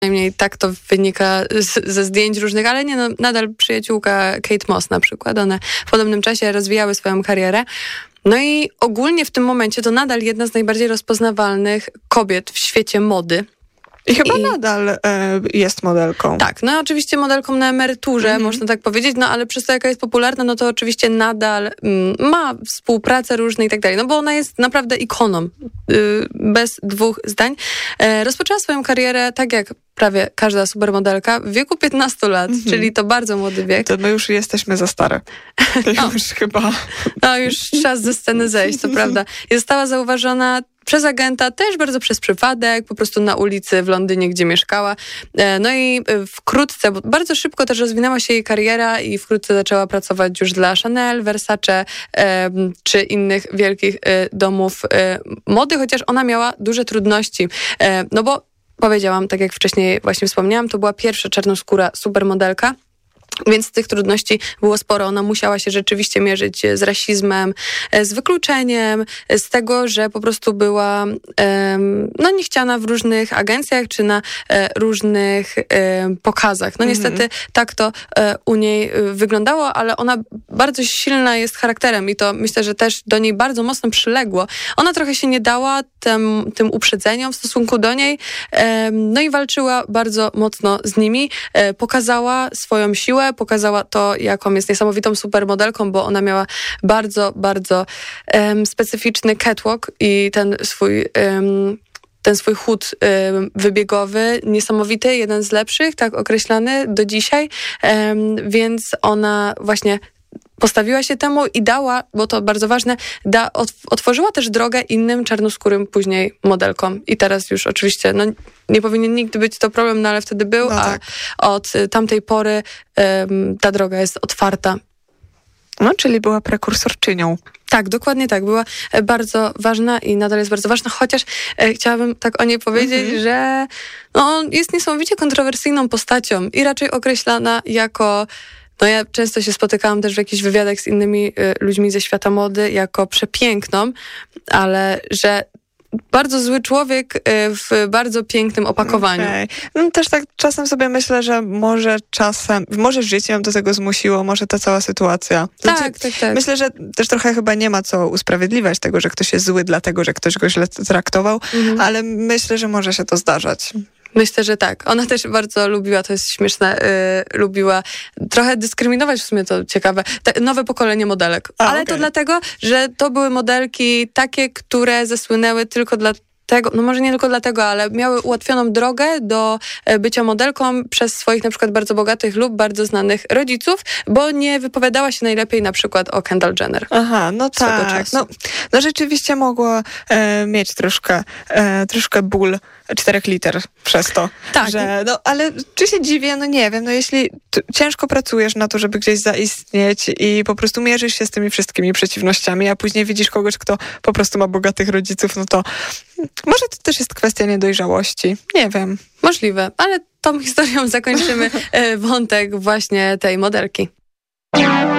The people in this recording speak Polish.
Przynajmniej tak to wynika ze zdjęć różnych, ale nie, no, nadal przyjaciółka Kate Moss na przykład. One w podobnym czasie rozwijały swoją karierę. No i ogólnie w tym momencie to nadal jedna z najbardziej rozpoznawalnych kobiet w świecie mody. I chyba nadal jest modelką. Tak, no oczywiście modelką na emeryturze, można tak powiedzieć, no ale przez to, jaka jest popularna, no to oczywiście nadal ma współpracę różne i tak dalej, no bo ona jest naprawdę ikoną, bez dwóch zdań. Rozpoczęła swoją karierę, tak jak prawie każda supermodelka, w wieku 15 lat, czyli to bardzo młody wiek. To my już jesteśmy za stare. To już chyba... No już czas ze sceny zejść, to prawda. I została zauważona przez agenta, też bardzo przez przypadek, po prostu na ulicy w Londynie, gdzie mieszkała. No i wkrótce, bo bardzo szybko też rozwinęła się jej kariera i wkrótce zaczęła pracować już dla Chanel, Versace czy innych wielkich domów mody, chociaż ona miała duże trudności. No bo powiedziałam, tak jak wcześniej właśnie wspomniałam, to była pierwsza czarnoskóra supermodelka. Więc tych trudności było sporo. Ona musiała się rzeczywiście mierzyć z rasizmem, z wykluczeniem, z tego, że po prostu była niechciana w różnych agencjach czy na różnych pokazach. No niestety tak to u niej wyglądało, ale ona bardzo silna jest charakterem i to myślę, że też do niej bardzo mocno przyległo. Ona trochę się nie dała tym uprzedzeniom w stosunku do niej, no i walczyła bardzo mocno z nimi. Pokazała swoją siłę, pokazała to, jaką jest niesamowitą supermodelką, bo ona miała bardzo, bardzo specyficzny catwalk i ten swój chód wybiegowy, niesamowity, jeden z lepszych, tak określany do dzisiaj, więc ona właśnie postawiła się temu i dała, bo to bardzo ważne, otworzyła też drogę innym czarnoskórym później modelkom. I teraz już oczywiście, no nie powinien nigdy być to problem, no ale wtedy był, no tak. A od tamtej pory ta droga jest otwarta. No, czyli była prekursorczynią. Tak, dokładnie tak. Była bardzo ważna i nadal jest bardzo ważna, chociaż chciałabym tak o niej powiedzieć, że no, jest niesamowicie kontrowersyjną postacią i raczej określana jako... No ja często się spotykałam też w jakichś wywiadach z innymi ludźmi ze świata mody jako przepiękną, ale że bardzo zły człowiek w bardzo pięknym opakowaniu. Okay. No, też tak czasem sobie myślę, że może życie ją do tego zmusiło, może ta cała sytuacja. Tak. Myślę, że też trochę chyba nie ma co usprawiedliwiać tego, że ktoś jest zły dlatego, że ktoś go źle traktował, ale myślę, że może się to zdarzać. Myślę, że tak. Ona też bardzo lubiła, to jest śmieszne, lubiła trochę dyskryminować, w sumie to ciekawe, nowe pokolenie modelek. Ale to dlatego, że to były modelki takie, które zasłynęły tylko dlatego, no może nie tylko dlatego, ale miały ułatwioną drogę do bycia modelką przez swoich na przykład bardzo bogatych lub bardzo znanych rodziców, bo nie wypowiadała się najlepiej na przykład o Kendall Jenner. Aha, no tak. No rzeczywiście mogło mieć troszkę ból 4 liter przez to. Tak. Ale czy się dziwię? No nie wiem. No jeśli ciężko pracujesz na to, żeby gdzieś zaistnieć i po prostu mierzysz się z tymi wszystkimi przeciwnościami, a później widzisz kogoś, kto po prostu ma bogatych rodziców, no to może to też jest kwestia niedojrzałości. Nie wiem. Możliwe, ale tą historią zakończymy wątek właśnie tej modelki.